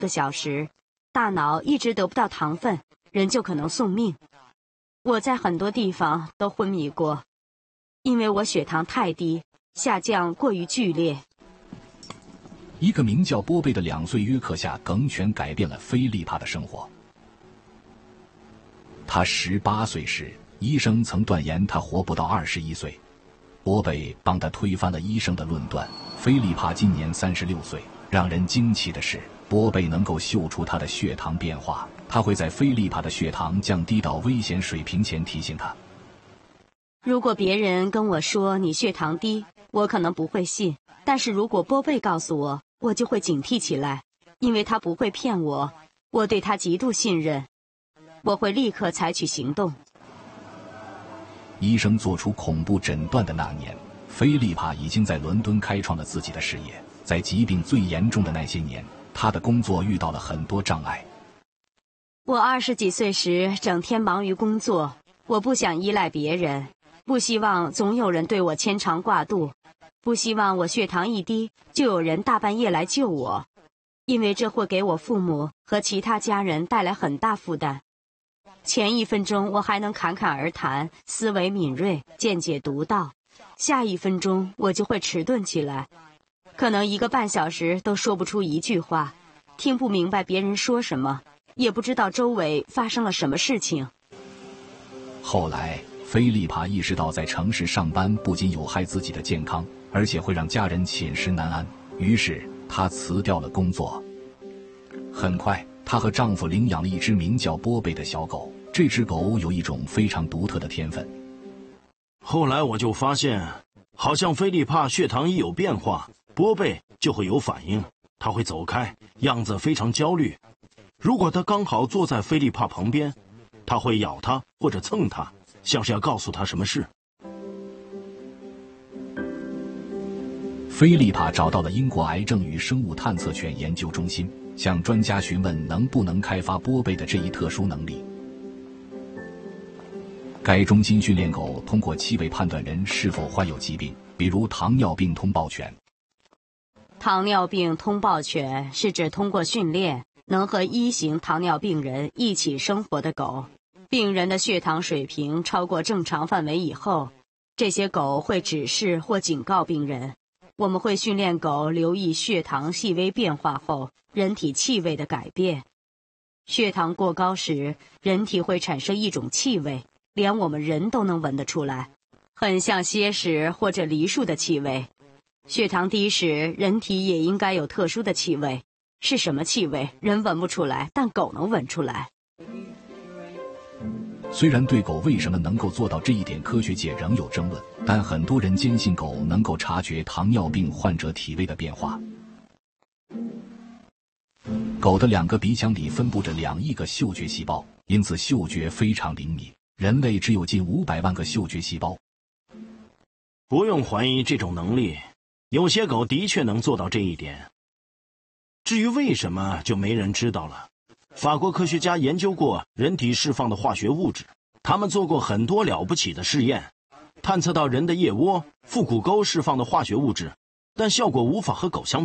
个小时，大脑一直得不到糖分，人就可能送命。我在很多地方都昏迷过，因为我血糖太低，下降过于剧烈。 一个名叫波贝的2岁约克夏梗犬改变了菲利帕的生活。他18岁时，医生曾断言他活不到21岁。波贝帮他推翻了医生的论断。菲利帕今年36岁，让人惊奇的是，波贝能够嗅出他的血糖变化，他会在菲利帕的血糖降低到危险水平前提醒他。 如果别人跟我说你血糖低，我可能不会信，但是如果波贝告诉我，我就会警惕起来，因为他不会骗我，我对他极度信任，我会立刻采取行动。 医生做出恐怖诊断的那年，菲利帕已经在伦敦开创了自己的事业。在疾病最严重的那些年，他的工作遇到了很多障碍。 我20几岁时整天忙于工作，我不想依赖别人，不希望总有人对我牵肠挂肚，不希望我血糖一低就有人大半夜来救我，因为这会给我父母和其他家人带来很大负担。前1分钟我还能侃侃而谈，思维敏锐，见解独到，下1分钟我就会迟钝起来，可能1个半小时都说不出一句话，听不明白别人说什么，也不知道周围发生了什么事情。 后来菲利帕意识到在城市上班不仅有害自己的健康，而且会让家人寝食难安，于是她辞掉了工作。很快她和丈夫领养了一只名叫波贝的小狗，这只狗有一种非常独特的天分。 后来我就发现，好像菲利帕血糖一有变化，波贝就会有反应，他会走开，样子非常焦虑。如果他刚好坐在菲利帕旁边，他会咬他或者蹭他，像是要告诉他什么事。 菲利帕找到了英国癌症与生物探测犬研究中心，向专家询问能不能开发波贝的这一特殊能力。该中心训练狗通过气味判断人是否患有疾病，比如糖尿病通报犬。 糖尿病通报犬是指通过训练能和1型糖尿病人一起生活的狗。病人的血糖水平超过正常范围以后，这些狗会指示或警告病人。我们会训练狗留意血糖细微变化后人体气味的改变。血糖过高时，人体会产生一种气味，连我们人都能闻得出来，很像碣石或者梨树的气味。血糖低时，人体也应该有特殊的气味。是什么气味，人闻不出来，但狗能闻出来。 虽然对狗为什么能够做到这一点科学界仍有争论，但很多人坚信狗能够察觉糖尿病患者体味的变化。狗的2个鼻腔里分布着2亿个嗅觉细胞，因此嗅觉非常灵敏。人类只有近500万个嗅觉细胞。 不用怀疑这种能力，有些狗的确能做到这一点。至于为什么，就没人知道了。法国科学家研究过人体释放的化学物质，他们做过很多了不起的试验，探测到人的腋窝、腹股沟释放的化学物质，但效果无法和狗相比。